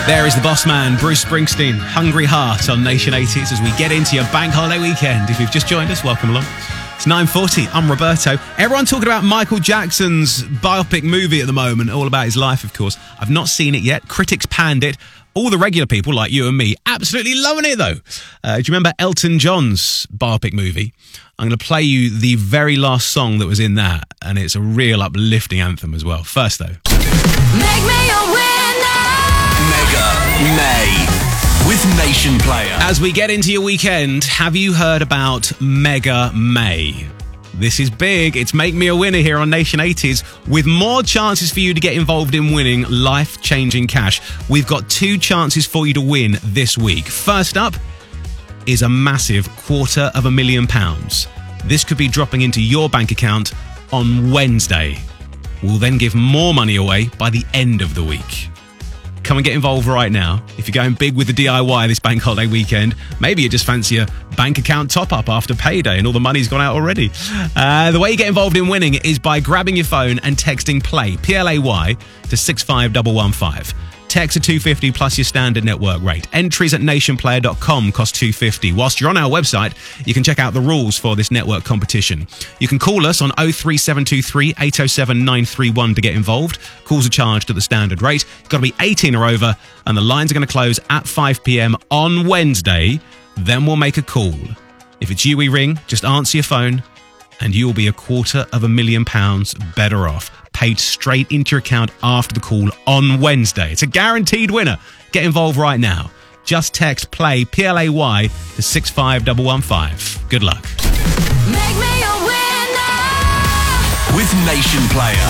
There is the boss man, Bruce Springsteen, Hungry Heart on Nation 80s as we get into your bank holiday weekend. If you've just joined us, welcome along. It's 9:40, I'm Roberto. Everyone talking about Michael Jackson's biopic movie at the moment, all about his life, of course. I've not seen it yet. Critics panned it. All the regular people, like you and me, absolutely loving it, though. Do you remember Elton John's biopic movie? I'm going to play you the very last song that was in that, and it's a real uplifting anthem as well. First, though. Make me a winner! Mega May with Nation Player. As we get into your weekend, have you heard about Mega May? This is big. It's Make Me a Winner here on Nation 80s with more chances for you to get involved in winning life-changing cash. We've got 2 chances for you to win this week. First up is a massive £250,000. This could be dropping into your bank account on Wednesday. We'll then give more money away by the end of the week. Come and get involved right now. If you're going big with the DIY this bank holiday weekend, maybe you just fancy a bank account top-up after payday and all the money's gone out already. The way you get involved in winning is by grabbing your phone and texting PLAY, P-L-A-Y, to 65115. Text at $250 plus your standard network rate. Entries at nationplayer.com cost $250. Whilst you're on our website, you can check out the rules for this network competition. You can call us on 03723 807 931 to get involved. Calls are charged at the standard rate. You've got to be 18 or over, and the lines are going to close at 5 p.m. on Wednesday. Then we'll make a call. If it's you we ring, just answer your phone, and you will be £250,000 better off. Paid straight into your account after the call on Wednesday. It's a guaranteed winner. Get involved right now. Just text PLAY, P-L-A-Y, to 65115. Good luck. Make me a winner! With Nation Player.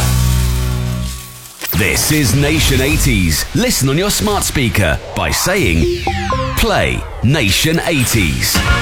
This is Nation 80s. Listen on your smart speaker by saying Play Nation 80s.